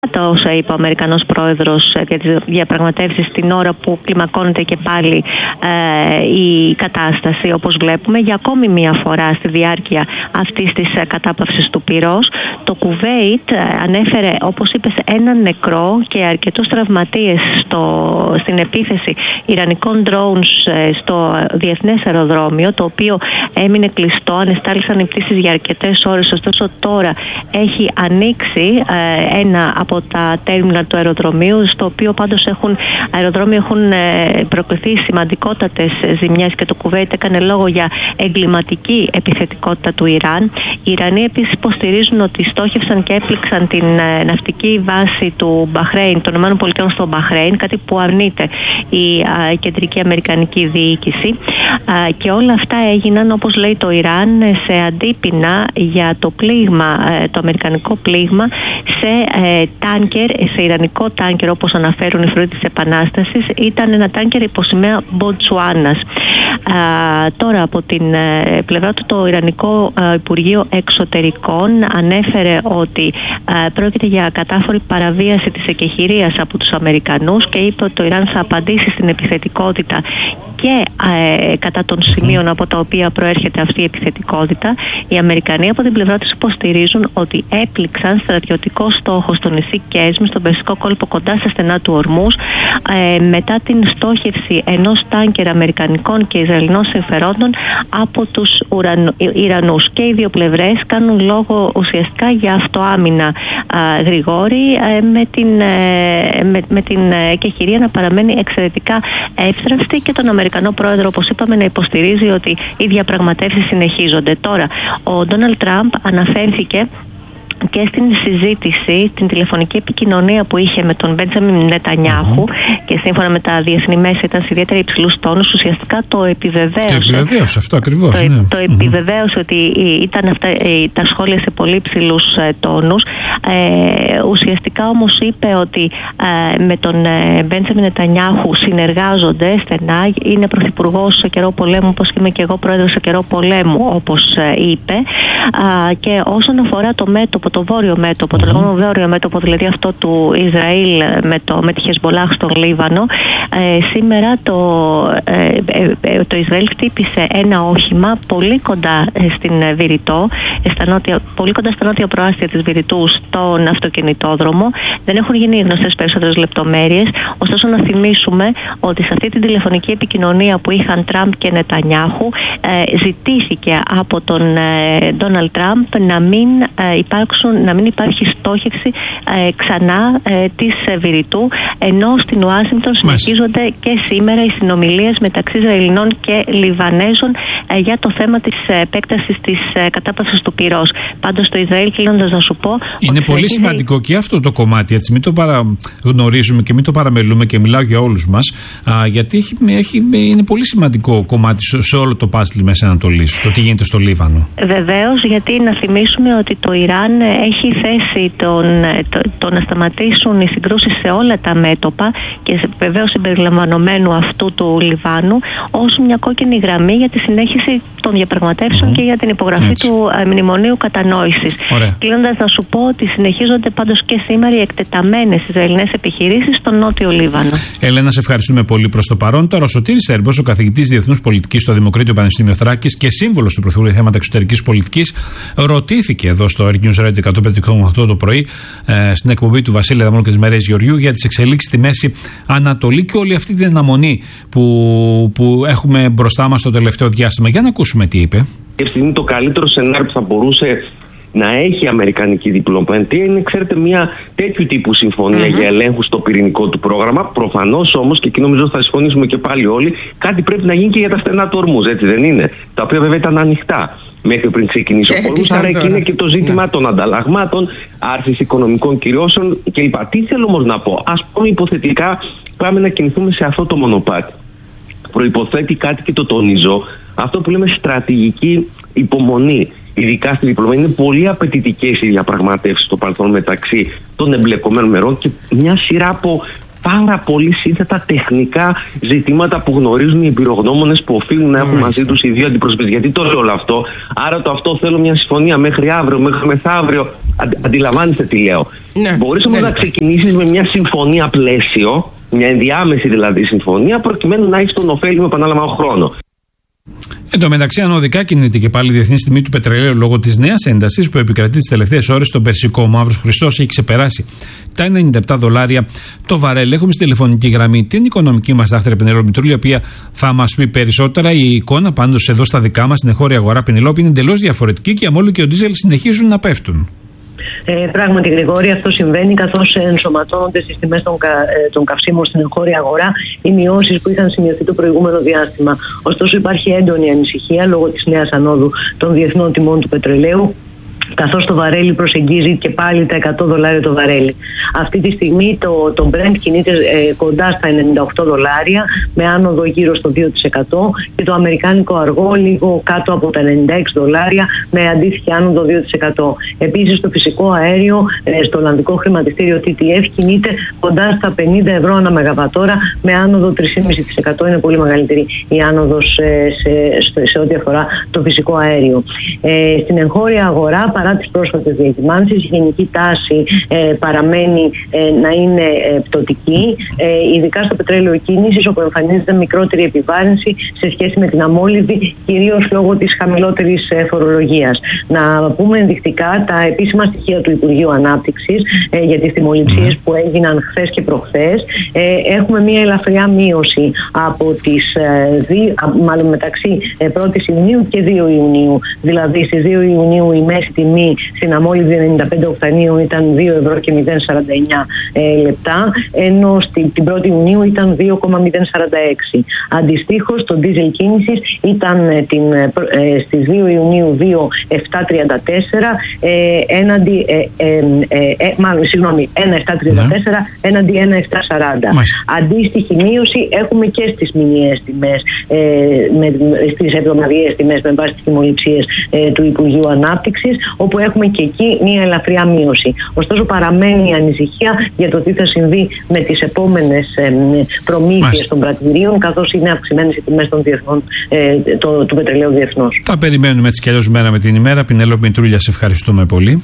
τα όσα είπε ο Αμερικανός πρόεδρος για τις διαπραγματεύσεις την ώρα που κλιμακώνεται και πάλι η κατάσταση, όπως βλέπουμε, για ακόμη μία φορά στη διάρκεια αυτής της κατάπαυσης του πυρός. Το Κουβέιτ ανέφερε, όπως είπες, έναν νεκρό και αρκετούς τραυματίες στην επίθεση ιρανικών drones στο διεθνές αεροδρόμιο, το οποίο έμεινε κλειστό, ανεστάλησαν οι πτήσεις για αρκετές ώρες, ωστόσο τώρα έχει ανοίξει ένα από τα τέρμινα του αεροδρομίου, στο οποίο πάντως έχουν προκληθεί σημαντικότατες ζημιές και το Κουβέιτ έκανε λόγο για εγκληματική επιθετικότητα του Ιράν. Οι Ιρανοί επίσης υποστηρίζουν ότι στόχευσαν και έπληξαν την ναυτική βάση του Μπαχρέιν, των ΗΠΑ στο Μπαχρέιν, κάτι που αρνείται η κεντρική αμερικανική διοίκηση. Και όλα αυτά έγιναν, όπως λέει το Ιράν, σε αντίπεινα για το πλήγμα, το αμερικανικό πλήγμα σε ιρανικό τάνκερ, όπως αναφέρουν οι φρουροί της Επανάστασης. Ήταν ένα τάνκερ υπό σημαία Μποτσουάνας. Τώρα από την πλευρά του το Ιρανικό Υπουργείο Εξωτερικών ανέφερε ότι πρόκειται για κατάφορη παραβίαση της εκεχηρίας από τους Αμερικανούς και είπε ότι το Ιράν θα απαντήσει στην επιθετικότητα και κατά των σημείων από τα οποία προέρχεται αυτή η επιθετικότητα. Οι Αμερικανοί από την πλευρά τους υποστηρίζουν ότι έπληξαν στρατιωτικό στόχο στο νησί Κέσμι, στον Περσικό κόλπο κοντά στα στενά του Ορμούς, μετά την στόχευση ενός τάνκερ αμερικανικών και ισραηλινών συμφερόντων από τους Ιρανούς. Και οι δύο πλευρές κάνουν λόγο ουσιαστικά για αυτοάμυνα γρηγόρη, με την εκεχηρία να παραμένει εξαιρετικά εύθραυστη και τον Αμερικανό πρόεδρο, όπως είπαμε, να υποστηρίζει ότι οι διαπραγματεύσεις συνεχίζονται. Τώρα, ο Ντόναλντ Τραμπ αναφέρθηκε και στην συζήτηση, την τηλεφωνική επικοινωνία που είχε με τον Μπέντζαμιν Νετανιάχου και σύμφωνα με τα διεθνή μέσα ήταν σε ιδιαίτερα υψηλούς τόνους, ουσιαστικά το επιβεβαίωσε. Το επιβεβαίωσε αυτό ακριβώς. Το επιβεβαίωσε ότι ήταν αυτά τα σχόλια σε πολύ υψηλούς τόνους. Ουσιαστικά όμως είπε ότι με τον Μπέντζαμιν Νετανιάχου συνεργάζονται στενά. Είναι πρωθυπουργός σε καιρό πολέμου, όπως είμαι και εγώ πρόεδρος σε καιρό πολέμου, όπως είπε. Και όσον αφορά το μέτωπο, το βόρειο μέτωπο, το λεγόμενο βόρειο μέτωπο, δηλαδή αυτό του Ισραήλ με τη Χεσμολάχ στον Λίβανο, σήμερα το Ισραήλ χτύπησε ένα όχημα πολύ κοντά στην Βηρητό, πολύ κοντά στα νότια προάστια της Βηρητού, στον αυτοκινητόδρομο. Δεν έχουν γίνει γνωστές περισσότερες λεπτομέρειες. Ωστόσο, να θυμίσουμε ότι σε αυτή την τηλεφωνική επικοινωνία που είχαν Τραμπ και Νετανιάχου, ζητήθηκε από τον Ντόναλντ Τραμπ να μην υπάρχει στόχευση ξανά της Βηρητού, ενώ στην Ουάσιγκτον συνεχίζονται και σήμερα οι συνομιλίες μεταξύ Ισραηλινών και Λιβανέζων για το θέμα της επέκτασης της κατάπαυσης του πυρός. Πάντως το Ισραήλ, κλείνοντας να σου πω, είναι πολύ σημαντικό και αυτό το κομμάτι, έτσι, μην το παραγνωρίζουμε και μην το παραμελούμε, και μιλάω για όλους μας, γιατί είναι πολύ σημαντικό κομμάτι σε όλο το παζλ Μέσης Ανατολής, το τι γίνεται στο Λίβανο. Βεβαίως, γιατί να θυμίσουμε ότι το Ιράν έχει θέσει το να σταματήσουν οι συγκρούσεις σε όλα τα μέτωπα και βεβαίως συμπεριλαμβανομένου αυτού του Λιβάνου ως μια κόκκινη γραμμή για τη συνέχιση των διαπραγματεύσεων και για την υπογραφή του μνημονίου κατανόησης. Κλείνοντας να σου πω ότι συνεχίζονται πάντως και σήμερα οι εκτεταμένες Ισραηλινές επιχειρήσεις στο νότιο Λίβανο. Έλενα, σε ευχαριστούμε πολύ προς το παρόν. Τώρα ο Σωτήρης Σέρμπος, ο καθηγητής Διεθνούς Πολιτικής στο Δημοκρίτιο Πανεπιστήμιο Θράκης και σύμβολος του Πρωθυπουργού για θέματα εξωτερικής πολιτικής, ρωτήθηκε εδώ στο News Radio 105,8 το πρωί στην εκπομπή του Βασίλη Αδαμανού και της Μαρίας Γεωργιού για τις εξελίξεις στη Μέση Ανατολή και όλη αυτή την αναμονή που έχουμε μπροστά μας το τελευταίο διάστημα. Για να ακούσουμε τι είπε. Είναι το καλύτερο σενάριο που θα μπορούσε να έχει η αμερικανική διπλωματία είναι, ξέρετε, μια τέτοιου τύπου συμφωνία για ελέγχου στο πυρηνικό του πρόγραμμα. Προφανώς όμως, και εκεί νομίζω θα συμφωνήσουμε και πάλι όλοι, κάτι πρέπει να γίνει και για τα στενά του Ορμούζ, έτσι δεν είναι? Τα οποία βέβαια ήταν ανοιχτά μέχρι πριν ξεκινήσει ο πόλεμος. Άρα εκεί είναι και το ζήτημα των ανταλλαγμάτων, άρσης οικονομικών κυρώσεων κλπ. Τι θέλω όμως να πω? Ας πούμε, υποθετικά πάμε να κινηθούμε σε αυτό το μονοπάτι. Προϋποθέτει κάτι, και το τονίζω, αυτό που λέμε στρατηγική υπομονή. Ειδικά στη διπλωματία είναι πολύ απαιτητικές οι διαπραγματεύσεις στο παρελθόν μεταξύ των εμπλεκομένων μερών και μια σειρά από πάρα πολύ σύνθετα τεχνικά ζητήματα που γνωρίζουν οι εμπειρογνώμονες που οφείλουν να έχουν μαζί τους οι δύο αντιπροσωπείς. Γιατί το λέω όλο αυτό? Άρα το αυτό θέλω μια συμφωνία μέχρι αύριο, μέχρι μεθαύριο. Αντιλαμβάνεστε τι λέω. Ναι, μπορείς όμως να ξεκινήσεις με μια συμφωνία πλαίσιο, μια ενδιάμεση δηλαδή συμφωνία, προκειμένου να έχεις τον ωφέλιμο επανάλαμβανο χρόνο. Εν τω μεταξύ, ανωδικά κινείται και πάλι η διεθνή τιμή του πετρελαίου λόγω της νέας έντασης που επικρατεί τις τελευταίες ώρες στον Περσικό. Ο Μαύρος Χριστός έχει ξεπεράσει τα $97 το βαρέλ. Έχουμε στη τηλεφωνική γραμμή την οικονομική μας δάκτωρα Πενελόπη Μητρούλη, η οποία θα μας πει περισσότερα. Η εικόνα πάντως εδώ στα δικά μας στην εγχώρια αγορά, Πενελόπη, είναι εντελώς διαφορετική και η αμόλυ και ο ντίζελ συνεχίζουν να πέφτουν. Πράγματι, Γρηγόρη, αυτό συμβαίνει καθώς ενσωματώνονται στις τιμές των καυσίμων στην εγχώρια αγορά οι μειώσεις που είχαν σημειωθεί το προηγούμενο διάστημα. Ωστόσο, υπάρχει έντονη ανησυχία λόγω της νέας ανόδου των διεθνών τιμών του πετρελαίου, καθώς το βαρέλι προσεγγίζει και πάλι τα $100 το βαρέλι. Αυτή τη στιγμή το Brent κινείται κοντά στα $98 με άνοδο γύρω στο 2% και το αμερικάνικο αργό λίγο κάτω από τα $96 με αντίστοιχη άνοδο 2%. Επίσης το φυσικό αέριο στο ολλανδικό χρηματιστήριο TTF κινείται κοντά στα €50 ανά μεγαβατόρα με άνοδο 3,5%. Είναι πολύ μεγαλύτερη η άνοδος σε ό,τι αφορά το φυσικό αέριο. Στην εγχώρια αγορά, παρά τις πρόσφατες διακυμάνσεις, η γενική τάση παραμένει να είναι πτωτική, ειδικά στο πετρέλαιο κίνησης, όπου εμφανίζεται μικρότερη επιβάρυνση σε σχέση με την αμόλυβη, κυρίως λόγω της χαμηλότερης φορολογίας. Να πούμε ενδεικτικά τα επίσημα στοιχεία του Υπουργείου Ανάπτυξης για τις τιμοληψίες που έγιναν χθες και προχθές. Έχουμε μια ελαφριά μείωση από τις μάλλον μεταξύ 1ης Ιουνίου και 2 Ιουνίου. Δηλαδή στις 2 Ιουνίου η μέση τιμή στην αμόλυβη 95 οκτανίου ήταν €2,049, ενώ την 1η Ιουνίου ήταν 2,046. Αντιστοίχως, το ντίζελ κίνησης ήταν στις 2 Ιουνίου 2,734 έναντι 1,734 έναντι 1,740. Αντίστοιχη μείωση έχουμε και στις μηνιαίες τιμές, στις εβδομαδιαίες τιμές με βάση τις τιμοληψίες του Υπουργείου Ανάπτυξης, όπου έχουμε και εκεί μία ελαφριά μείωση. Ωστόσο, παραμένει η ανησυχία για το τι θα συμβεί με τις επόμενες προμήθειες των πρατηρίων, καθώς είναι αυξημένες οι τιμές των διεθνών, του πετρελαίου διεθνώς. Θα περιμένουμε έτσι κι αλλιώς μέρα με την ημέρα. Πινέλοπη Μητρούλια, σε ευχαριστούμε πολύ.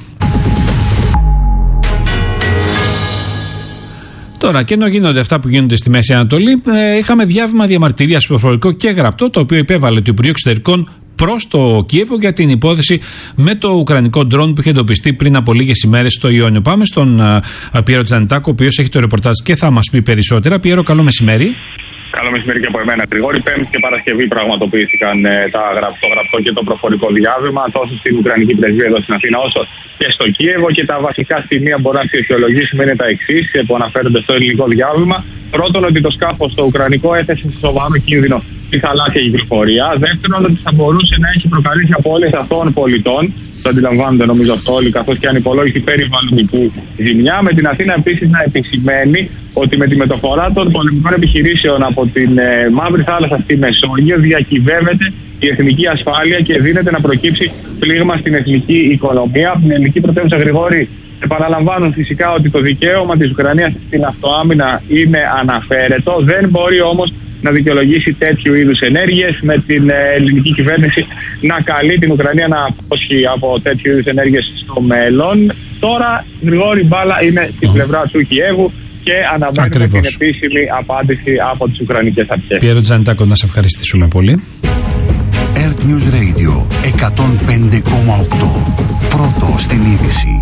Τώρα, και ενώ γίνονται αυτά που γίνονται στη Μέση Ανατολή, είχαμε διάβημα διαμαρτυρίας προφορικό και γραπτό, το οποίο υπέβαλε το Υπουργείο Εξωτερικών προς το Κίεβο για την υπόθεση με το ουκρανικό ντρόν που είχε εντοπιστεί πριν από λίγες ημέρες στο Ιόνιο. Πάμε στον Πιέρο Τζανετάκο, ο οποίος έχει το ρεπορτάζ και θα μας πει περισσότερα. Πιέρο, καλό μεσημέρι. Καλό μεσημέρι και από εμένα, Γρηγόρη. Πέμπτη και Παρασκευή πραγματοποιήθηκαν το γραπτό και το προφορικό διάβημα τόσο στην Ουκρανική πρεσβεία εδώ στην Αθήνα όσο και στο Κίεβο. Και τα βασικά σημεία που μπορούμε να αξιολογήσουμε είναι τα εξής που αναφέρονται στο ελληνικό διάβημα. Πρώτον, ότι το σκάφος το ουκρανικό έθεσε σε σοβαρό κίνδυνο τη θαλάσσια κυκλοφορία. Δεύτερον, ότι θα μπορούσε να έχει προκαλέσει απώλειες αθώων πολιτών. Το αντιλαμβάνονται νομίζω αυτό όλοι, καθώς και ανυπολόγιστη περιβαλλοντική ζημιά. Με την Αθήνα επίσης να επισημαίνει ότι με τη μεταφορά των πολεμικών επιχειρήσεων από την Μαύρη Θάλασσα στη Μεσόγειο διακυβεύεται η εθνική ασφάλεια και δίνεται να προκύψει πλήγμα στην εθνική οικονομία. Από την ελληνική πρωτεύουσα, Γρηγόρη, επαναλαμβάνουν φυσικά ότι το δικαίωμα της Ουκρανίας στην αυτοάμυνα είναι αναφέρετο. Δεν μπορεί όμως να δικαιολογήσει τέτοιου είδους ενέργειες, με την ελληνική κυβέρνηση να καλεί την Ουκρανία να απόσχει από τέτοιου είδους ενέργειες στο μέλλον. Τώρα, Γρηγόρη, μπάλα είναι στην πλευρά του Κιέβου και αναμένουμε την επίσημη απάντηση από τις Ουκρανικές αρχές. Πιέρο Τζανετάκο, να σε ευχαριστήσουμε πολύ. Earth News Radio 105,8. Πρώτο στην είδηση.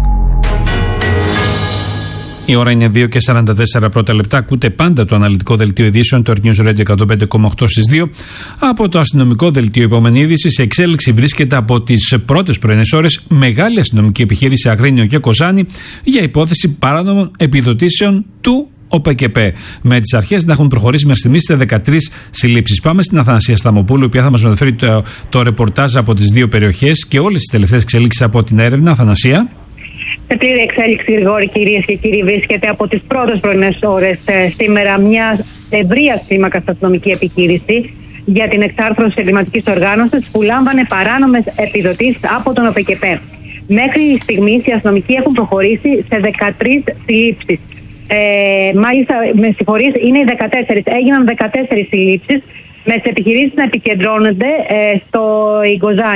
Η ώρα είναι 2:44 πρώτα λεπτά. Ακούτε πάντα το αναλυτικό δελτίο ειδήσεων, το Earth News Radio 105,8 στις 2. Από το αστυνομικό δελτίο, επόμενη είδηση σε εξέλιξη βρίσκεται από τις πρώτες πρωινές ώρες μεγάλη αστυνομική επιχείρηση Αγρίνιο και Κοζάνη για υπόθεση παράνομων επιδοτήσεων του ΟΠΕΚΕΠΕ. Με τις αρχές να έχουν προχωρήσει μέχρι στιγμής σε 13 συλλήψεις. Πάμε στην Αθανασία Σταμοπούλου, η οποία θα μας μεταφέρει το ρεπορτάζ από τις δύο περιοχές και όλες τις τελευταίες εξελίξεις από την έρευνα. Αθανασία. Σε πλήρη εξέλιξη, Γρηγόρη, κυρίες και κύριοι, βρίσκεται από τις πρώτες πρωινές ώρες σήμερα μια ευρεία κλίμακα αστυνομική επιχείρηση για την εξάρθρωση της εγκληματικής οργάνωσης που λάμβανε παράνομες επιδοτήσεις από τον ΟΠΕΚΕΠΕ. Μέχρι στιγμής οι αστυνομικοί έχουν προχωρήσει σε 13 συλλήψεις. Μάλιστα, με συγχωρείς, είναι οι 14. Έγιναν 14 συλλήψεις με τις επιχειρήσεις να επικεντρώνονται στο Ιγκοζάνη.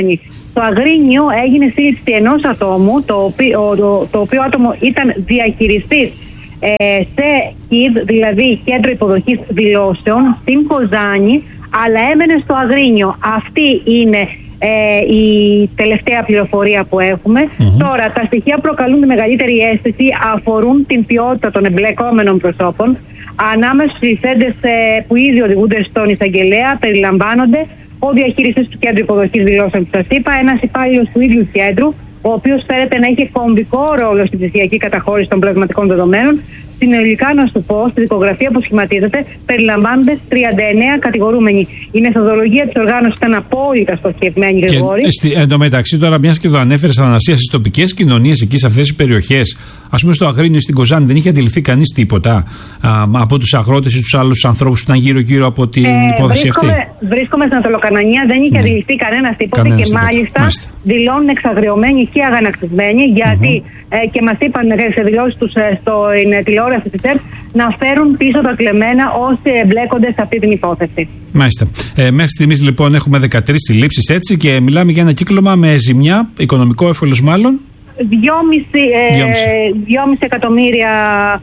Στο Αγρίνιο έγινε σύλληψη ενός ατόμου, το οποίο άτομο ήταν διαχειριστής σε ΚΙΔ, δηλαδή Κέντρο Υποδοχής Δηλώσεων, στην Κοζάνη, αλλά έμενε στο Αγρίνιο. Αυτή είναι η τελευταία πληροφορία που έχουμε. Τώρα, τα στοιχεία που προκαλούν τη μεγαλύτερη αίσθηση αφορούν την ποιότητα των εμπλεκόμενων προσώπων. Ανάμεσα στους ληφθέντες που ήδη οδηγούνται στον εισαγγελέα περιλαμβάνονται ο διαχειριστής του Κέντρου Υποδοχής Δηλώσεων που σας είπα, ένας υπάλληλος του ίδιου κέντρου, ο οποίος φέρεται να είχε κομβικό ρόλο στην ψηφιακή καταχώρηση των πνευματικών δεδομένων. Συνολικά, να σου πω, στη δικογραφία που σχηματίζεται περιλαμβάνονται 39 κατηγορούμενοι. Η μεθοδολογία της οργάνωσης ήταν απόλυτα στοχευμένη, Γρηγόρη. Εν τω μεταξύ, τώρα, μιας και το ανέφερες, Αναστασία, στις τοπικές κοινωνίες εκεί, σε αυτές τις περιοχές, ας πούμε στο Αγρίνιο ή στην Κοζάνη, δεν είχε αντιληφθεί κανείς τίποτα από τους αγρότες ή τους άλλους ανθρώπους που ήταν γύρω-γύρω από την υπόθεση αυτή? Βρίσκομαι στην Ανατολοκανανία, δεν είχε αντιληφθεί κανένας τίποτα και μάλιστα δηλώνουν εξαγριωμένοι και αγανακτισμένοι, γιατί και μας είπαν σε δηλώσεις τους στην τηλεόραση της ΕΡΤ να φέρουν πίσω τα κλεμμένα όσοι εμπλέκονται σε αυτή την υπόθεση. Μάλιστα. Μέχρι στιγμής λοιπόν έχουμε 13 συλλήψεις, έτσι, και μιλάμε για ένα κύκλωμα με ζημιά, οικονομικό όφελος μάλλον. 2,5 εκατομμύρια.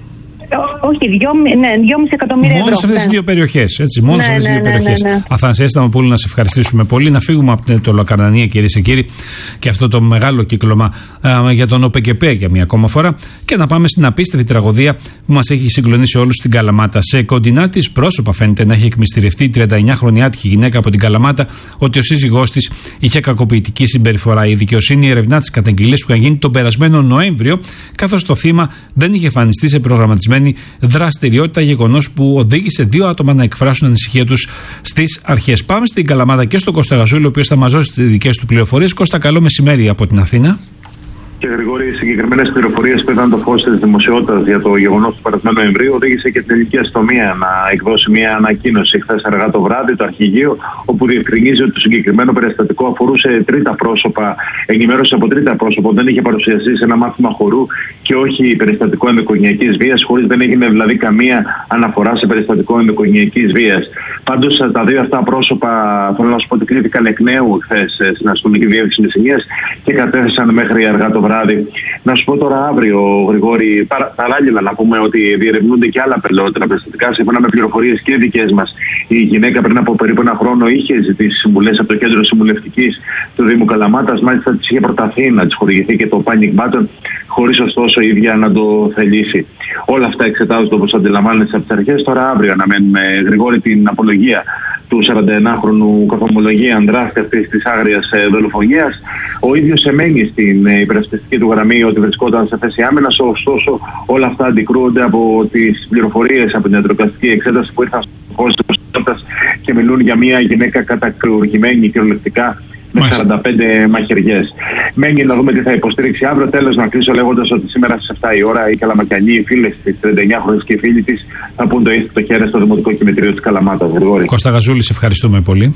Όχι, 2,5 εκατομμύρια ευρώ. Μόνο σε αυτές τις δύο περιοχές. Μόνο σε αυτές τις δύο περιοχές. Αθανασία, αισθάνομαι πολύ να σε ευχαριστήσουμε πολύ. Να φύγουμε από την Τολοκαρνανία, κυρίες και κύριοι, και αυτό το μεγάλο κύκλωμα για τον ΟΠΕΚΕΠΕ για μια ακόμα φορά, και να πάμε στην απίστευτη τραγωδία που μας έχει συγκλονίσει όλους στην Καλαμάτα. Σε κοντινά της πρόσωπα φαίνεται να έχει εκμυστηρευτεί η 39χρονη άτυχη γυναίκα από την Καλαμάτα ότι ο σύζυγός της είχε κακοποιητική συμπεριφορά. Η δικαιοσύνη ερευνά τις καταγγελίες που είχαν γίνει τον περασμένο Νοέμβριο, καθώς το θύμα δεν είχε εμφανιστεί σε προγραμματισμένη δραστηριότητα, γεγονός που οδήγησε δύο άτομα να εκφράσουν ανησυχία τους στις αρχές. Πάμε στην Καλαμάτα και στον Κώστα Γαζούλη, ο οποίος θα μας δώσει τις δικές του πληροφορίες. Κώστα, καλό μεσημέρι από την Αθήνα. Και Γρηγόρη, οι συγκεκριμένες πληροφορίες που είδαν το φως της δημοσιότητας για το γεγονός του περασμένου Νοεμβρίου οδήγησε και την ελληνική αστυνομία να εκδώσει μια ανακοίνωση χθες αργά το βράδυ, το αρχηγείο, όπου διευκρινίζει ότι το συγκεκριμένο περιστατικό αφορούσε τρίτα πρόσωπα, ενημέρωσε από τρίτα πρόσωπα, δεν είχε παρουσιαστεί σε ένα μάθημα χορού και όχι περιστατικό ενδοοικογενειακής βίας, χωρίς δεν έγινε δηλαδή καμία αναφορά σε περιστατικό ενδοοικογενειακής βίας. Πάντως τα δύο αυτά πρόσωπα, θέλω να σου πω ότι κλήθηκαν εκ νέου χθες στην αστυνομική διεύθυνση Μεσσηνίας και κατέθεσαν μέχρι αργά το βράδυ. Να σου πω τώρα αύριο, Γρηγόρη, παράλληλα να πούμε ότι διερευνούνται και άλλα πελότερα περιστατικά. Σύμφωνα με πληροφορίες και δικές μας, η γυναίκα πριν από περίπου ένα χρόνο είχε ζητήσει συμβουλές από το Κέντρο Συμβουλευτικής του Δήμου Καλαμάτας. Μάλιστα της είχε προταθεί να της χορηγηθεί και το panic button, χωρίς ωστόσο η ίδια να το θελήσει. Όλα αυτά εξετάζονται, όπως αντιλαμβάνεσαι, από τις αρχές. Τώρα αύριο αναμένουμε, Γρηγόρη, την απολογία του 41χρονου καθομολογία δράστη αυτής της άγριας δολοφονίας. Ο ίδιος εμένει στην υπερασπιστική του γραμμή ότι βρισκόταν σε θέση άμυνας, ωστόσο όλα αυτά αντικρούονται από τις πληροφορίες από την ιατροδικαστική εξέταση που ήρθαν στο φως της δημοσιότητας και μιλούν για μια γυναίκα κατακρουργημένη κυριολεκτικά με 45 μαχαιριές. Μένει να δούμε τι θα υποστηρίξει αύριο. Τέλος, να κλείσω λέγοντας ότι σήμερα στις 7 η ώρα οι Καλαμακιανοί, οι φίλες της 39χρονης και οι φίλοι της θα πούν το ίσθο το χέρι στο Δημοτικό Κημητρίο της Καλαμάτας. Κώστα Γαζούλη, σε ευχαριστούμε πολύ.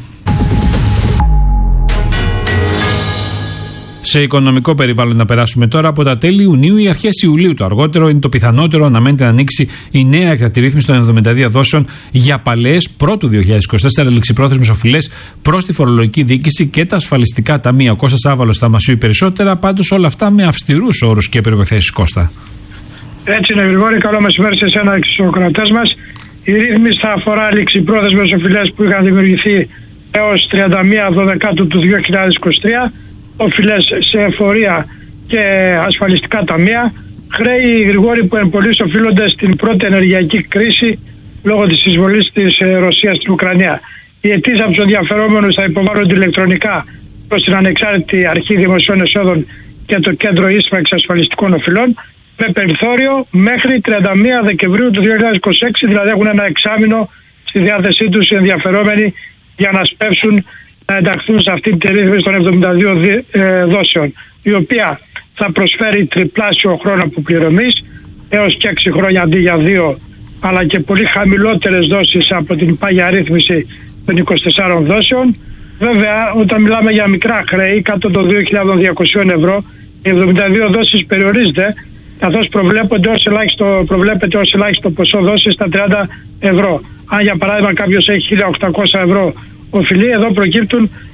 Σε οικονομικό περιβάλλον να περάσουμε τώρα. Από τα τέλη Ιουνίου ή αρχές Ιουλίου το αργότερο είναι το πιθανότερο, αναμένεται να ανοίξει η νέα εκτατηρρύθμιση των 72 δόσεων για παλαιές πρώτου 2024 ληξιπρόθεσμες οφειλές προς τη φορολογική διοίκηση και τα ασφαλιστικά ταμεία. Ο Κώστας Άβαλος θα μας πει περισσότερα, πάντως όλα αυτά με αυστηρούς όρους και προϋποθέσεις, Κώστα. Έτσι είναι, Γρηγόρη, καλό μεσημέρι σε εσένα και στους ακροατές μας. Η ρύθμιση θα αφορά ληξιπρόθεσμες οφειλές που είχαν δημιουργηθεί έως 31 του 2023. Οφειλές σε εφορία και ασφαλιστικά ταμεία, χρέη, Γρηγόρη, που εμπολείς οφείλονται στην πρώτη ενεργειακή κρίση λόγω της εισβολής της Ρωσίας στην Ουκρανία. Οι αιτήσεις από τους ενδιαφερόμενους θα υποβάλλονται ηλεκτρονικά προς την Ανεξάρτητη Αρχή Δημοσίων Εσόδων και το Κέντρο Ίσπραξης Ασφαλιστικών Οφειλών, με περιθώριο μέχρι 31 Δεκεμβρίου του 2026, δηλαδή έχουν ένα εξάμηνο στη διάθεσή τους οι ενδιαφερόμενοι για να σπεύσουν να ενταχθούν σε αυτή τη ρύθμιση των 72 δόσεων, η οποία θα προσφέρει τριπλάσιο χρόνο αποπληρωμής έως και 6 χρόνια αντί για 2, αλλά και πολύ χαμηλότερες δόσεις από την πάγια ρύθμιση των 24 δόσεων. Βέβαια, όταν μιλάμε για μικρά χρέη κάτω των 2.200 ευρώ, οι 72 δόσεις περιορίζονται, καθώς προβλέπεται ως ελάχιστο ποσό δόσης στα 30 ευρώ. Αν για παράδειγμα κάποιος έχει 1.800 ευρώ οφειλή, εδώ προκύπτουν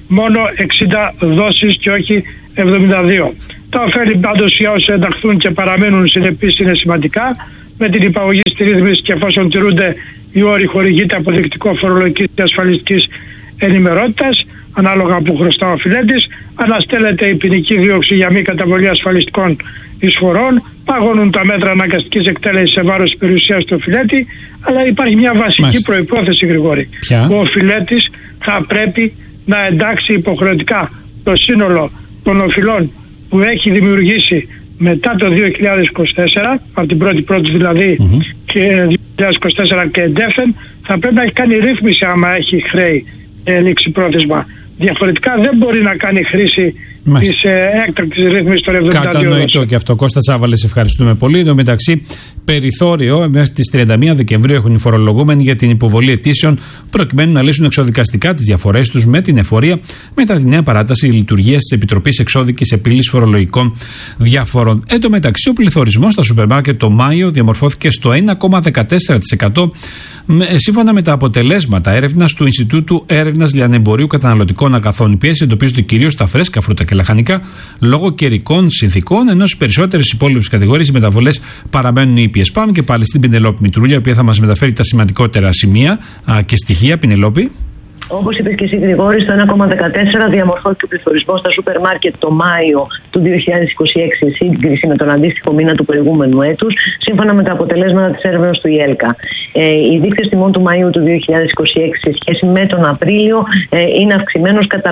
μόνο 60 δόσεις και όχι 72. Τα ωφέλη πάντως για όσοι ενταχθούν και παραμένουν συνεπείς είναι σημαντικά. Με την υπαγωγή στη ρύθμιση και εφόσον τηρούνται οι όροι, χορηγείται αποδεικτικό φορολογικής και ασφαλιστικής ενημερότητας ανάλογα που χρωστά ο φιλέτης, αναστέλλεται η ποινική δίωξη για μη καταβολή ασφαλιστικών εισφορών, παγώνουν τα μέτρα αναγκαστικής εκτέλεσης σε βάρος της περιουσίας του φιλέτη, αλλά υπάρχει μια βασική προϋπόθεση, Γρηγόρη. Ο φιλέτης θα πρέπει να εντάξει υποχρεωτικά το σύνολο των οφειλών που έχει δημιουργήσει μετά το 2024, από την 1η δηλαδή και 2024 και εντεύθεν, θα πρέπει να έχει κάνει ρύθμιση άμα έχει χρέη λήξη πρόθεσμα. Διαφορετικά δεν μπορεί να κάνει χρήση της έκτακτης ρύθμισης των 72. Κατανοητό και αυτό. Κώστα Τσάβαλε, ευχαριστούμε πολύ. Εν τω μεταξύ, περιθώριο μέχρι τις 31 Δεκεμβρίου έχουν οι φορολογούμενοι για την υποβολή αιτήσεων προκειμένου να λύσουν εξοδικαστικά τις διαφορές τους με την εφορία μετά τη νέα παράταση λειτουργίας της Επιτροπής Εξώδικης Επίλυσης Φορολογικών Διαφορών. Εν τω μεταξύ, ο πληθωρισμός στα σούπερ μάρκετ το Μάιο διαμορφώθηκε στο 1,14%. Σύμφωνα με τα αποτελέσματα έρευνας του Ινστιτούτου Έρευνας Λιανεμπορίου Καταναλωτικών Αγαθών, οι πιέσεις εντοπίζονται κυρίως στα φρέσκα φρούτα και λαχανικά λόγω καιρικών συνθηκών, ενώ στις περισσότερες υπόλοιπες κατηγορίες οι μεταβολές παραμένουν ήπιες. Πάμε και πάλι στην Πινελόπη Μητρούλια, η οποία θα μας μεταφέρει τα σημαντικότερα σημεία και στοιχεία. Πινελόπη. Όπως είπες και εσύ, Γρηγόρη, στο 1,14 διαμορφώθηκε ο πληθωρισμός στα σούπερ μάρκετ το Μάιο του 2026 σε σύγκριση με τον αντίστοιχο μήνα του προηγούμενου έτους, σύμφωνα με τα αποτελέσματα της έρευνας του ΙΕΛΚΑ. Οι δείκτες τιμών του Μαΐου του 2026 σε σχέση με τον Απρίλιο είναι αυξημένος κατά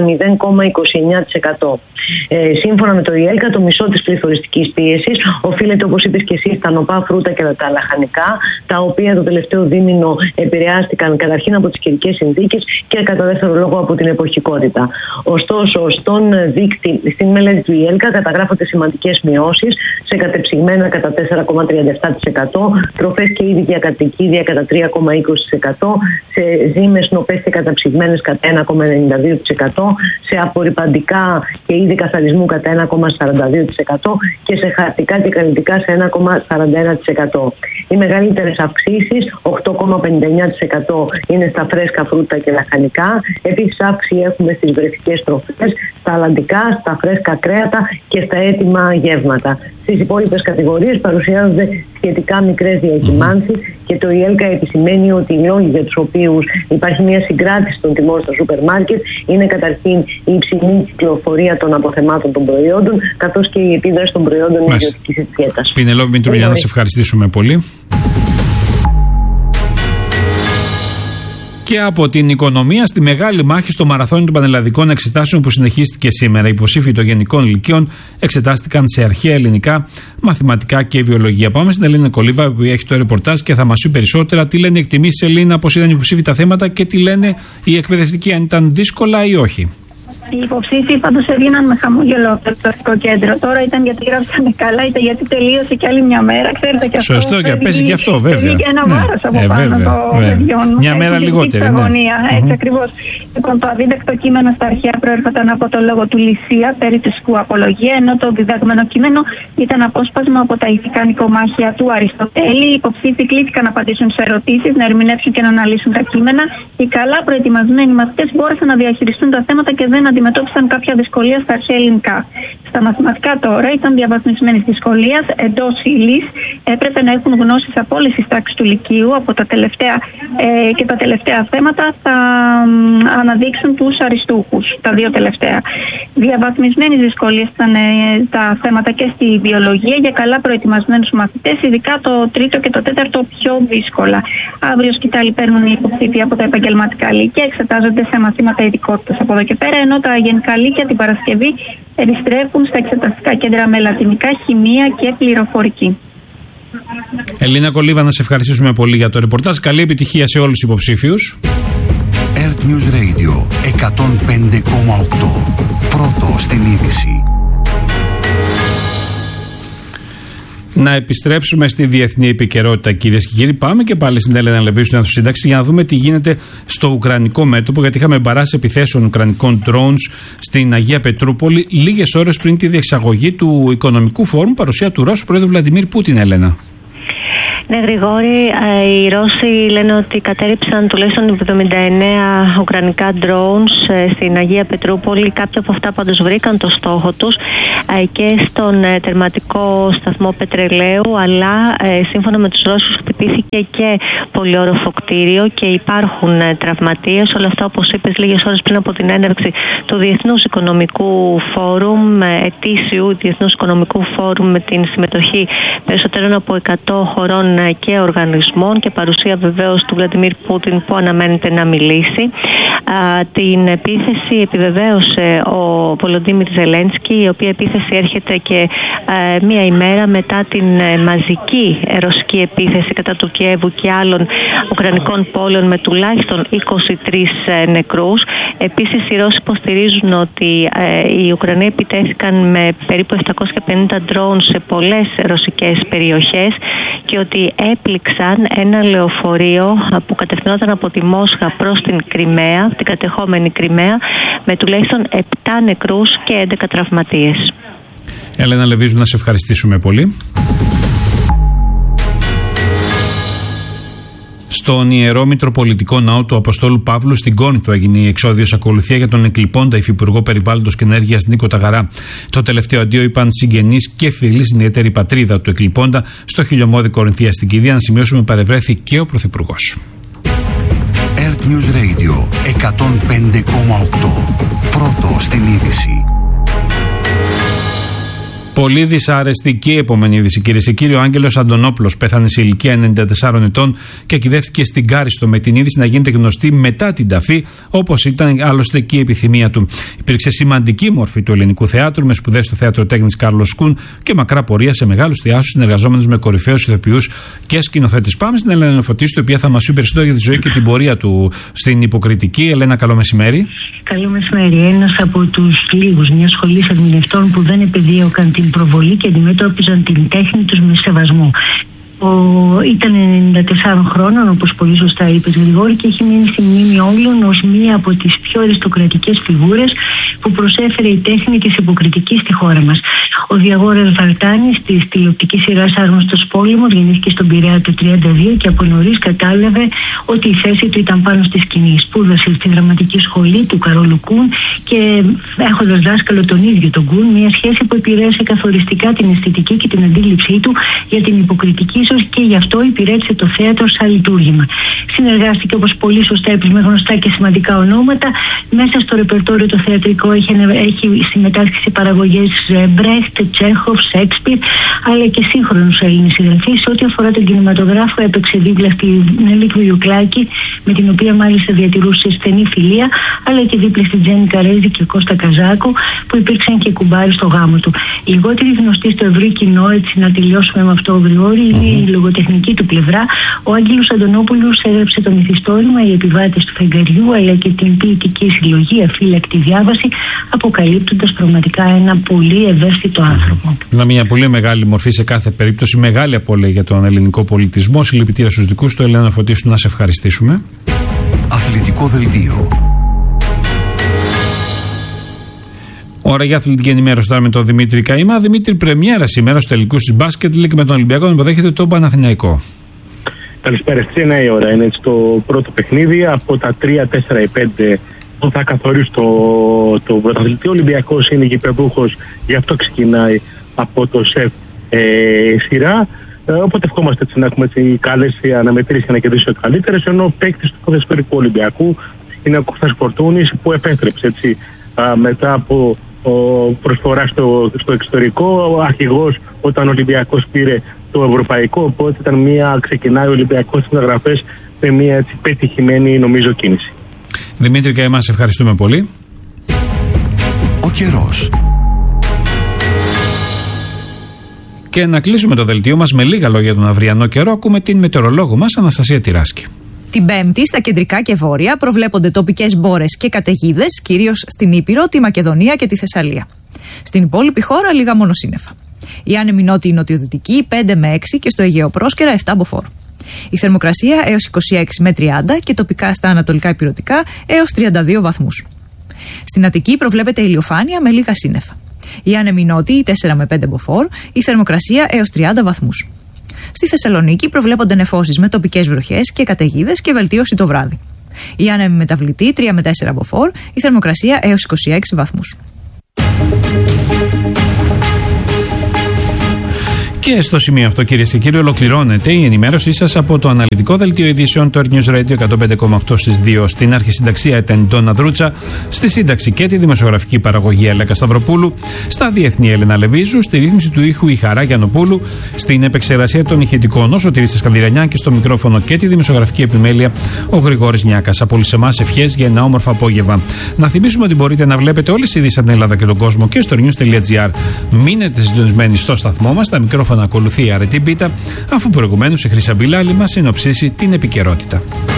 0,29%. Σύμφωνα με το ΙΕΛΚΑ, το μισό της πληθωριστικής πίεσης οφείλεται, όπως είπες και εσύ, στα νοπά φρούτα και τα λαχανικά, τα οποία το τελευταίο δίμηνο επηρεάστηκαν καταρχήν από τις καιρικές συνθήκες και κατά δεύτερο λόγο από την εποχικότητα. Ωστόσο, στον δείκτη, στην μελέτη του ΙΕΛΚΑ καταγράφονται σημαντικές μειώσεις σε κατεψυγμένα κατά 4,37%, τροφές και είδη για κατοικίδια κατά 3,20%, σε ζύμες, νοπές και καταψυγμένες κατά 1,92%, σε απορρυπαντικά και είδη καθαρισμού κατά 1,42% και σε χαρτικά και καλλιτικά σε 1,41%. Οι μεγαλύτερες αυξήσεις, 8,59% είναι στα φρέσκα φρούτα και λαχανικά. Επίσης, αύξηση έχουμε στις βρεφικές τροφές, στα αλλαντικά, στα φρέσκα κρέατα και στα έτοιμα γεύματα. Στις υπόλοιπες κατηγορίες παρουσιάζονται σχετικά μικρές διακυμάνσεις και το ΙΕΛΚΑ επισημαίνει ότι οι λόγοι για τους οποίους υπάρχει μια συγκράτηση των τιμών στο σούπερ μάρκετ είναι καταρχήν η υψηλή κυκλοφορία των αποθεμάτων των προϊόντων, καθώς και η επίδραση των προϊόντων ιδιωτικής ετικέτας. Πινελόπη Μητρούλια, να σε ευχαριστήσουμε πολύ. Και από την οικονομία στη μεγάλη μάχη στο μαραθώνιο των πανελλαδικών εξετάσεων που συνεχίστηκε σήμερα. Οι υποψήφοι των γενικών ηλικίων εξετάστηκαν σε αρχαία ελληνικά, μαθηματικά και βιολογία. Πάμε στην Ελίνα Κολίβα που έχει το ρεπορτάζ και θα μας πει περισσότερα τι λένε οι εκτιμήσεις, Ελίνα, πώς ήταν οι υποψήφοι τα θέματα και τι λένε οι εκπαιδευτικοί, αν ήταν δύσκολα ή όχι. Οι υποψήφοι πάντως έβγαιναν με χαμόγελο από το εκπαιδευτικό κέντρο. Τώρα ήταν γιατί γράψανε καλά, είτε γιατί τελείωσε κι άλλη μια μέρα. Ξέρετε και αυτό. Σωστό, και παίζει και αυτό, βέβαια. Και ένα βάρος από πάνω των παιδιών. Μια μέρα λιγότερη. Έτσι ακριβώς. Λοιπόν, το αδίδακτο κείμενο στα αρχαία προέρχονταν από το λόγο του Λυσία, περί της απολογία, ενώ το διδαγμένο κείμενο ήταν απόσπασμα από τα ηθικά νοικομάχια του Αριστοτέλη. Οι υποψήφοι κλήθηκαν να απαντήσουν σε ερωτήσεις, να ερμηνεύσουν και να αναλύσουν τα κείμενα. Οι καλά προετοιμασμένοι μαθητές μπόρεσαν να διαχειριστούν τα θέματα και δεν αντιμετώπισαν κάποια δυσκολία στα αρχαία ελληνικά. Στα μαθηματικά τώρα ήταν διαβαθμισμένης δυσκολίας, εντός ύλης. Έπρεπε να έχουν γνώσεις από όλες τις τάξεις του Λυκείου, από τα τελευταία και τα τελευταία θέματα θα αναδείξουν τους αριστούχους, τα δύο τελευταία. Διαβαθμισμένης δυσκολίας ήταν τα θέματα και στη βιολογία για καλά προετοιμασμένους μαθητές, ειδικά το τρίτο και το τέταρτο πιο δύσκολα. Αύριο σκητάλη παίρνουν οι υποψήφοι από τα επαγγελματικά λύκεια, εξετάζονται σε μαθήματα ειδικότητας από εδώ και πέρα, ενώ τα γενικά λύκεια την Παρασκευή επιστρέφουν στα εξεταστικά κέντρα με λατινικά, χημεία και πληροφορική. Ελίνα Κολίβα, να σε ευχαριστήσουμε πολύ για το ρεπορτάζ. Καλή επιτυχία σε όλους τους υποψήφιους. Earth News Radio 105,8. Πρώτο στην είδηση. Να επιστρέψουμε στη διεθνή επικαιρότητα, κυρίες και κύριοι. Πάμε και πάλι στην Έλενα Λεβίου, στην Αθωσύνταξη, για να δούμε τι γίνεται στο ουκρανικό μέτωπο, γιατί είχαμε μπαράσει επιθέσεων ουκρανικών drones στην Αγία Πετρούπολη λίγες ώρες πριν τη διεξαγωγή του Οικονομικού Φόρουμ, παρουσία του Ρώσου Πρόεδρου Βλαντιμίρ Πούτιν, Έλενα. Ναι, Γρηγόρη, οι Ρώσοι λένε ότι κατέρριψαν τουλάχιστον 79 ουκρανικά drones στην Αγία Πετρούπολη. Κάποια από αυτά πάντως βρήκαν το στόχο τους και στον τερματικό σταθμό πετρελαίου, αλλά σύμφωνα με τους Ρώσους χτυπήθηκε και πολυόροφο κτίριο και υπάρχουν τραυματίες. Όλα αυτά, όπως είπες, λίγες ώρες πριν από την έναρξη του Διεθνούς Οικονομικού Φόρουμ, ετήσιου Διεθνούς Οικονομικού Φόρουμ, με την συμμετοχή περισσότερων από 100 χωρών και οργανισμών και παρουσία βεβαίως του Βλαντιμίρ Πούτιν, που αναμένεται να μιλήσει. Την επίθεση επιβεβαίωσε ο Βολοντίμιρ Ζελένσκι, η οποία επίθεση έρχεται και μία ημέρα μετά την μαζική ρωσική επίθεση κατά του Κιέβου και άλλων ουκρανικών πόλεων με τουλάχιστον 23 νεκρούς. Επίσης, οι Ρώσοι υποστηρίζουν ότι οι Ουκρανοί επιτέθηκαν με περίπου 750 ντρόουν σε πολλές ρωσικές περιοχές και ότι έπληξαν ένα λεωφορείο που κατευθυνόταν από τη Μόσχα προς την Κριμαία, την κατεχόμενη Κριμαία, με τουλάχιστον 7 νεκρούς και 11 τραυματίες. Έλενα Λεβίζου, να σε ευχαριστήσουμε πολύ. Στον Ιερό Μητροπολιτικό Ναό του Αποστόλου Παύλου στην Κόνηθο έγινε η εξώδιος ακολουθία για τον εκλειπώντα Υφυπουργό Περιβάλλοντος και Ενέργειας Νίκο Ταγαρά. Το τελευταίο αντίο είπαν συγγενείς και φίλοι στην ιδιαίτερη πατρίδα του εκλειπώντα στο χιλιομόδι Κορινθία στην Κηδεία. Να σημειώσουμε, παρευρέθη και ο Πρωθυπουργός. Earth News Radio 105,8. Πρώτο στην είδηση. Πολύ δυσαρεστική επόμενη είδηση, κυρίες και κύριοι. Ο Άγγελος Αντωνόπουλος πέθανε σε ηλικία 94 ετών και ακηδεύτηκε στην Κάριστο, με την είδηση να γίνεται γνωστή μετά την ταφή, όπως ήταν άλλωστε και η επιθυμία του. Υπήρξε σημαντική μορφή του ελληνικού θεάτρου, με σπουδές στο Θέατρο Τέχνης Κάρλος Κουν και μακρά πορεία σε μεγάλους θεάθρως, συνεργαζόμενος με κορυφαίους ηθοποιούς και σκηνοθέτες. Πάμε στην Ελένα Φωτίστου, η οποία θα μας πει περισσότερο για τη ζωή και την πορεία του στην Υποκριτική. Ελένα, καλό μεσημέρι. Καλό μεσημέρι. Ένας από τους λίγους μιας σχολής ερμηνευτών που δεν επεδίωκαν την προβολή και αντιμετώπιζαν την τέχνη τους με σεβασμό. Ήταν 94 χρόνων, όπως πολύ σωστά είπες, Γρηγόρη, και έχει μείνει στη μνήμη όλων ως μία από τις πιο αριστοκρατικές φιγούρες που προσέφερε η τέχνη της Υποκριτικής στη χώρα μας. Ο Διαγόρας Βαλτάνης της τηλεοπτικής σειράς Άγνωστος Πόλεμος γεννήθηκε στον Πειραιά το 1932 και από νωρίς κατάλαβε ότι η θέση του ήταν πάνω στη σκηνή. Σπούδασε στη δραματική σχολή του Καρόλου Κουν και έχοντας δάσκαλο τον ίδιο τον Κουν, μια σχέση που επηρέασε καθοριστικά την αισθητική και την αντίληψή του για την υποκριτική, ίσως και γι' αυτό υπηρέτησε το θέατρο σαν λειτουργήμα. Συνεργάστηκε, όπως πολύ σωστά είπες, με γνωστά και σημαντικά ονόματα. Μέσα στο ρεπερτόριο το θεατρικό έχει συμμετάσχει σε παραγωγές Μπρέχτ, Τσέχοφ, Σέξπιρ, αλλά και σύγχρονους Έλληνες συγγραφείς. Σε ό,τι αφορά τον κινηματογράφο, έπαιξε δίπλα στη Νέλη Κρουιουκλάκη, με την οποία μάλιστα διατηρούσε στενή φιλία, αλλά και δίπλα στη Τζέννη Καρέζη και Κώστα Καζάκο, που υπήρξαν και κουμπάρι στο γάμο του. Λιγότερη γνωστή στο ευρύ κοινό, έτσι να τελειώσουμε με αυτό, Γρηγόρη, είναι η λογοτεχνική του πλευρά. Ο Άγγελος Αντωνόπουλος έγραψε το μυθιστόρημα «Οι επιβάτες του φεγγαριού», αλλά και την ποιητική συλλογή «Αφύλακτη διάβαση», αποκαλύπτοντας πραγματικά ένα πολύ ευαίσθητο άνθρωπο. Είναι μια πολύ μεγάλη μορφή σε κάθε περίπτωση, μεγάλη απώλεια για τον ελληνικό πολιτισμό. Συλληπιτήρια στους δικούς του. Ελένα Φωτίστου, να σε ευχαριστήσουμε. Αθλητικό δελτίο. Ώρα για αθλητική ενημέρωση τώρα με τον Δημήτρη Καΐμα. Δημήτρη, πρεμιέρα σήμερα στους τελικούς της Μπάσκετ League με τον Ολυμπιακό να υποδέχεται το Παναθηναϊκό. Καλησπέρα, στις 9 η ώρα είναι το πρώτο παιχνίδι. Από τα 3, 4 ή 5 που θα καθορίσει το πρωταθλητή. Ο Ολυμπιακός είναι γηπεδούχος, γι' αυτό ξεκινάει από το ΣΕΦ σειρά. Οπότε ευχόμαστε έτσι να έχουμε καλές αναμετρήσεις για να κερδίσει ο καλύτερος. Ενώ ο παίκτης του ποδοσφαιρικού Ολυμπιακού είναι ο Κώστας Φορτούνης, που επέστρεψε έτσι μετά από προσφορά στο εξωτερικό, ο αρχηγός όταν ο Ολυμπιακός πήρε το ευρωπαϊκό, οπότε ξεκινάει ο Ολυμπιακός στις μεταγραφές με μια έτσι πετυχημένη, νομίζω, κίνηση. Δημήτρη Καΐμα, σε ευχαριστούμε πολύ. Ο καιρός. Και να κλείσουμε το δελτίο μας με λίγα λόγια για τον αυριανό καιρό. Ακούμε την μετεωρολόγο μας, Αναστασία Τυράσκη. Την Πέμπτη, στα κεντρικά και βόρεια, προβλέπονται τοπικές μπόρες και καταιγίδες, κυρίως στην Ήπειρο, τη Μακεδονία και τη Θεσσαλία. Στην υπόλοιπη χώρα, λίγα μόνο σύννεφα. Η άνεμη νότιο-νοτιοδυτική 5 με 6 και στο Αιγαίο Πρόσκαιρα 7 μποφόρ. Η θερμοκρασία έως 26 με 30 και τοπικά στα ανατολικά ηπειρωτικά έως 32 βαθμούς. Στην Αττική προβλέπεται ηλιοφάνεια με λίγα σύννεφα. Η άνεμη νότιη 4 με 5 μποφόρ, η θερμοκρασία έως 30 βαθμούς. Στη Θεσσαλονίκη προβλέπονται νεφώσεις με τοπικές βροχές και καταιγίδες και βελτίωση το βράδυ. Η άνεμη μεταβλητή 3 με 4 από φόρ, η θερμοκρασία έως 26 βαθμούς. Και στο σημείο αυτό, κυρίες και κύριοι, ολοκληρώνεται η ενημέρωσή σας από το αναλυτικό δελτίο ειδήσεων του Earth News Radio 105,8 στις 2. Στην αρχισυνταξία ήταν Ντόνα Δρούτσα, στη σύνταξη και τη δημοσιογραφική παραγωγή Έλεκα Σταυροπούλου, στα διεθνή Έλενα Λεβίζου, στη ρύθμιση του ήχου η Χαρά Γιαννοπούλου, στην επεξεργασία των ηχητικών ο Σωτήρης Σκανδυρανιά και στο μικρόφωνο και τη δημοσιογραφική επιμέλεια ο Γρηγόρης Νιάκας. Από όλους εμάς ευχές για ένα όμορφο απόγευμα. Να θυμίσουμε ότι μπορείτε να βλέπετε όλες τις ειδήσεις από την Ελλάδα και τον κόσμο και στο news.gr. Μείνετε συντονισμένοι στο σταθμό μας, τα μικρόφωνα ακολουθεί η Αρετή Μπίτα, αφού προηγουμένως η Χρυσαμπίλα μας συνοψίσει την επικαιρότητα.